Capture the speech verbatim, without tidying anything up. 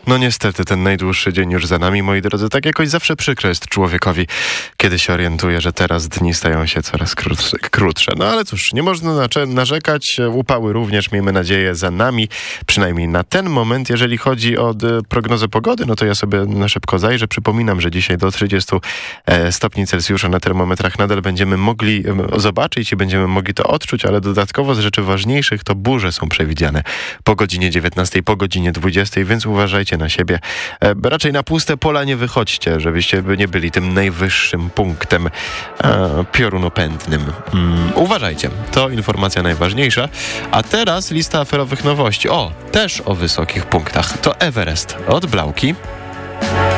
No niestety, ten najdłuższy dzień już za nami, moi drodzy. Tak jakoś zawsze przykro jest człowiekowi, kiedy się orientuje, że teraz dni stają się coraz krótsze. krótsze. No ale cóż, nie można narzekać. Upały również, miejmy nadzieję, za nami. Przynajmniej na ten moment. Jeżeli chodzi o prognozę pogody, no to ja sobie na szybko zajrzę. Przypominam, że dzisiaj do trzydziestu stopni Celsjusza na termometrach nadal będziemy mogli zobaczyć i będziemy mogli to odczuć, ale dodatkowo z rzeczy ważniejszych to burze są przewidziane po godzinie dziewiętnastej, po godzinie dwudziestej, więc uważajcie na siebie. E, raczej na puste pola nie wychodźcie, żebyście nie byli tym najwyższym punktem e, piorunopędnym. Mm, uważajcie, to informacja najważniejsza. A teraz lista aferowych nowości. O, też o wysokich punktach. To Everest od Blauki.